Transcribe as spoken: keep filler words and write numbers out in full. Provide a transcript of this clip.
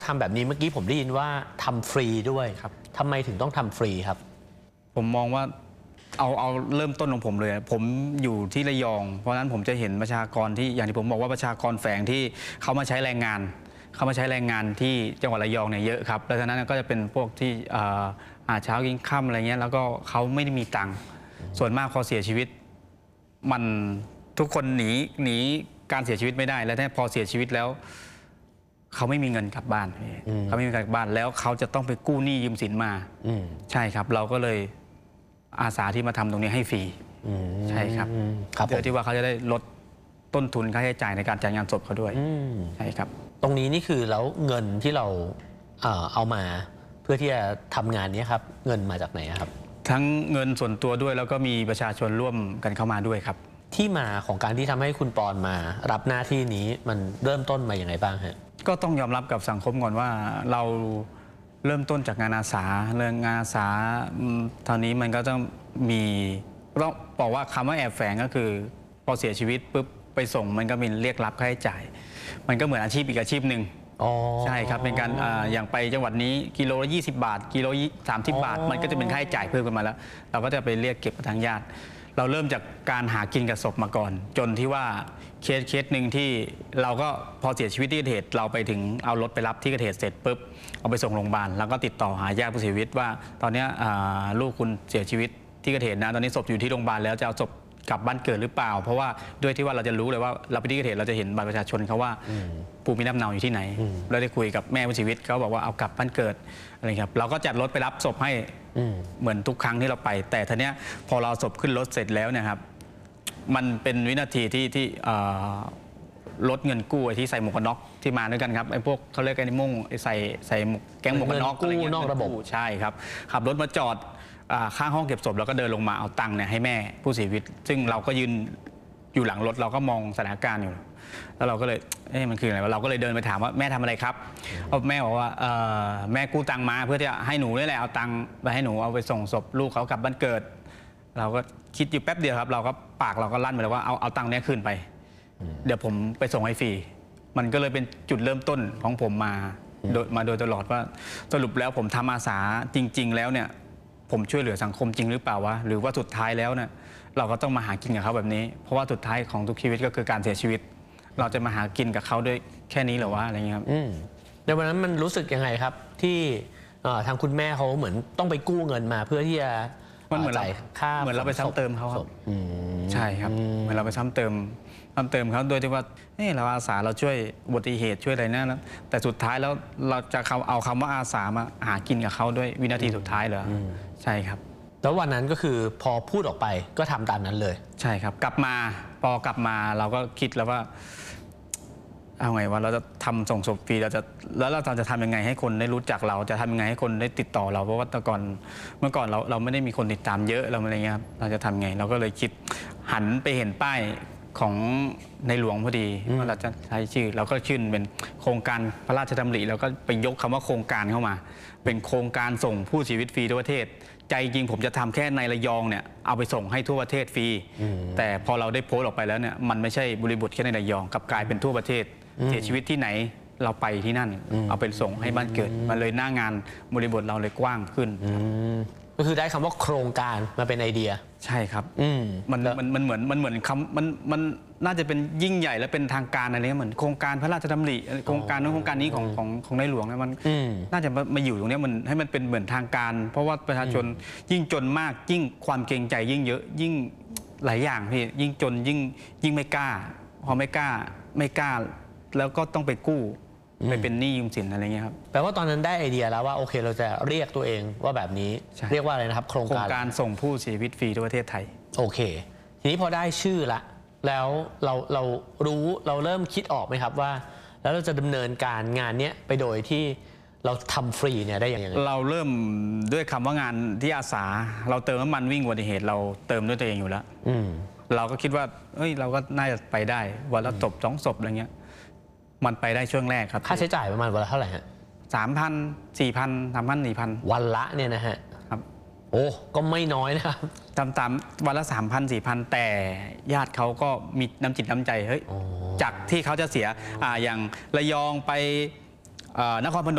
ทำแบบนี้เมื่อกี้ผมได้ยินว่าทำฟรีด้วยครับทำไมถึงต้องทำฟรีครับผมมองว่าเอาเอาเริ่มต้นของผมเลยผมอยู่ที่ระยองเพราะฉะนั้นผมจะเห็นประชากรที่อย่างที่ผมบอกว่าประชากรแฝงที่เขามาใช้แรงงานเขามาใช้แรงงานที่จังหวัดระยองเนี่ยเยอะครับดังนั้นก็จะเป็นพวกที่หาเช้ากินค่ำอะไรเงี้ยแล้วก็เขาไม่ได้มีตังค์ส่วนมากพอเสียชีวิตมันทุกคนหนีหนีการเสียชีวิตไม่ได้แล้วถ้าพอเสียชีวิตแล้วเขาไม่มีเงินกลับบ้านเขาไม่มีเงินกลับบ้านแล้วเขาจะต้องไปกู้หนี้ยืมสินมาใช่ครับเราก็เลยอาสาที่มาทำตรงนี้ให้ฟรีใช่ครับเพื่อที่ว่าเขาจะได้ลดต้นทุนค่าใช้จ่ายในการจัดงานศพเขาด้วยใช่ครับตรงนี้นี่คือแล้วเงินที่เราเอามาเพื่อที่จะทำงานนี้ครับเงินมาจากไหนครับทั้งเงินส่วนตัวด้วยแล้วก็มีประชาชนร่วมกันเข้ามาด้วยครับที่มาของการที่ทำให้คุณปอนมารับหน้าที่นี้มันเริ่มต้นมาอย่างไรบ้างฮะก็ต้องยอมรับกับสังคมก่อนว่าเราเริ่มต้นจากงานอาสาเรื่องงานอาสาตอนนี้มันก็ต้องมีต้องบอกว่าคำว่าแอบแฝงก็คือพอเสียชีวิตปุ๊บไปส่งมันก็มีเรียกรับค่าใช้จ่ายมันก็เหมือนอาชีพอีกอาชีพหนึ่งใช่ครับเป็นการอย่างไปจังหวัดนี้กิโลละยี่สิบบาทกิโลสามสิบบาทมันก็จะเป็นค่าใช้จ่ายเพิ่มขึ้นมาแล้วเราก็จะไปเรียกเก็บทางญาติเราเริ่มจากการหากินกับศพมาก่อนจนที่ว่าเคสเคสหนึ่งที่เราก็พอเสียชีวิตที่เกิดเหตุเราไปถึงเอารถไปรับที่เกิดเหตุเสร็จปุ๊บเอาไปส่งโรงพยาบาลแล้วก็ติดต่อหาญาติผู้เสียชีวิตว่าตอนนี้ลูกคุณเสียชีวิตที่เกิดเหตุนะตอนนี้ศพอยู่ที่โรงพยาบาลแล้วจะเอาศพกลับบ้านเกิดหรือเปล่าเพราะว่าด้วยที่ว่าเราจะรู้เลยว่าเราไปที่เกิดเหตุเราจะเห็นบัตรประชาชนเขาว่าภูมิลำเนาอยู่ที่ไหนเราได้คุยกับแม่ผู้เสียชีวิตเขาบอกว่าเอากลับบ้านเกิดอะไรครับเราก็จัดรถไปรับศพให้เหมือนทุกครั้งที่เราไปแต่ทีเนี้ยพอเราศพขึ้นรถเสร็จแล้วเนี่ยครับมันเป็นวินาทีที่ที่รถเงินกู้ไอ้ที่ใส่หมวกกันน็อกที่มาด้วยกันครับไอ้พวกเขาเรียกไอ้มุ่งใส่ใส่แก๊งหมวกกันน็อกกู้นอกระบบใช่ครับขับรถมาจอดข้างห้องเก็บศพแล้วก็เดินลงมาเอาตังค์เนี่ยให้แม่ผู้เสียชีวิตซึ่งเราก็ยืนอยู่หลังรถเราก็มองสถานการณ์อยู่แล้วเราก็เลยเอ๊ะมันคืออะไรเราก็เลยเดินไปถามว่าแม่ทำอะไรครับแม่บอกว่าแม่กู้ตังค์มาเพื่อที่จะให้หนูนี่แหละเอาตังค์ไปให้หนูเอาไปส่งศพลูกเขากลับบ้านเกิดเราก็คิดอยู่แป๊บเดียวครับเราก็ปากเราก็ลั่นไปเลยว่าเอาเอาตังค์นี้คืนไปเดี๋ยวผมไปส่งให้ฟรีมันก็เลยเป็นจุดเริ่มต้นของผมมาโดยมาโดยตลอดว่าสรุปแล้วผมทำอาสาจริงๆแล้วเนี่ยผมช่วยเหลือสังคมจริงหรือเปล่าวะหรือว่าสุดท้ายแล้วเนี่ยเราก็ต้องมาหากินกับเขาแบบนี้เพราะว่าสุดท้ายของทุกชีวิตก็คือการเสียชีวิตเราจะมาหากินกับเขาด้วยแค่นี้เหรอวะอะไรเงี้ยครับในวันนั้นมันรู้สึกยังไงครับที่ทางคุณแม่เขาเหมือนต้องไปกู้เงินมาเพื่อที่จะมันเหมือนเราเหมือนเราไปซ้ำเติมเขาครับใช่ครับเหมือนเราไปซ้ำเติมซ้ำเติมเขาโดยที่ว่าเราอาสาเราช่วยอุบัติเหตุช่วยอะไรนั่นแต่สุดท้ายแล้วเราจะเอาคำว่าอาสามาหากินกับเขาด้วยวินาทีสุดท้ายเหรอใช่ครับแล้ววันนั้นก็คือพอพูดออกไปก็ทำตามนั้นเลยใช่ครับกลับมาพอกลับมาเราก็คิดแล้วว่าเอาไงว่าเราจะทำส่งศพฟรีเราจะแล้วเราจะทำยังไงให้คนได้รู้จักเราจะทำยังไงให้คนได้ติดต่อเราเพราะว่าแต่ก่อนเมื่อก่อนเราเราไม่ได้มีคนติดตามเยอะเราอะไรเงี้ยครับเราจะทำไงเราก็เลยคิดหันไปเห็นป้ายของในหลวงพอดีว่าเราจะใช้ชื่อเราก็ชื่นเป็นโครงการพระราชดำริเราก็ไปยกคำว่าโครงการเข้ามาเป็นโครงการส่งผู้เสียชีวิตฟรีทั่วประเทศใจจริงผมจะทำแค่ในระยองเนี่ยเอาไปส่งให้ทั่วประเทศฟรีแต่พอเราได้โพสต์ออกไปแล้วเนี่ยมันไม่ใช่บริบทแค่ในระยองกลับกลายเป็นทั่วประเทศเสียชีวิตที่ไหนเราไปที่นั่นเอาไปส่งให้บ้านเกิดมันเลยหน้างานบริบทเราเลยกว้างขึ้นก็คือได้คำว่าโครงการมาเป็นไอเดียใช่ครับมันมันมันเหมือนมันเหมือนคำมันมันน่าจะเป็นยิ่งใหญ่และเป็นทางการอะไรเหมือนโครงการพระราชดำริโครงการนั้นโครงการนี้ของของของในหลวงเนี่ยมันน่าจะมาอยู่ตรงนี้มันให้มันเป็นเหมือนทางการเพราะว่าประชาชนยิ่งจนมากยิ่งความเกรงใจยิ่งเยอะยิ่งหลายอย่างพี่ยิ่งจนยิ่งยิ่งไม่กล้าพอไม่กล้าไม่กล้าแล้วก็ต้องไปกู้ไปเป็นหนี้ยืมสินอะไรเงี้ยครับแปลว่าตอนนั้นได้ไอเดียแล้วว่าโอเคเราจะเรียกตัวเองว่าแบบนี้เรียกว่าอะไรนะครับโครงการการส่งผู้เสียชีวิตฟรีทั่วประเทศไทยโอเคทีนี้พอได้ชื่อละแล้วเราเรารู้เราเริ่มคิดออกไหมครับว่าแล้วเราจะดำเนินการงานนี้ไปโดยที่เราทำฟรีเนี่ยได้อย่างไรเราเริ่มด้วยคำว่างานที่อาสาเราเติมน้ำมันวิ่งอุบัติเหตุเราเติมด้วยตัวเองอยู่แล้วเราก็คิดว่าเอ้ยเราก็น่าจะไปได้วันละศพสองศพอะไรเงี้ยมันไปได้ช่วงแรกครับค่าใช้จ่ายประมาณวันละเท่าไหร่ฮะสามพันสี่พันสามพันสี่พันวันละเนี่ยนะฮะครับโอ้ก็ไม่น้อยนะครับตามตามวันละสามพันสี่พันแต่ญาติเขาก็มีน้ำจิตน้ำใจเฮ้ยจากที่เขาจะเสียอ่าอย่างระยองไปเอ่อนครพนม